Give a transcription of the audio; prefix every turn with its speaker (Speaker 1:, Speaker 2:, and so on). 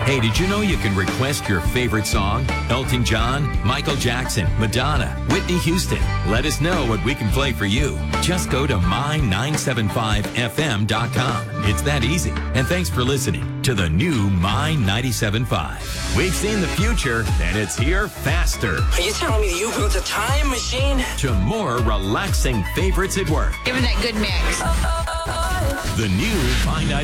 Speaker 1: Hey, did you know you can request your favorite song? Elton John, Michael Jackson, Madonna, Whitney Houston. Let us know what we can play for you. Just go to my975fm.com. It's that easy. And thanks for listening to the new My 97.5. We've seen the future, and it's here faster.
Speaker 2: Are you telling me you built a time machine?
Speaker 1: To more relaxing favorites at work.
Speaker 3: Give it that good mix.
Speaker 1: The new My 97.5.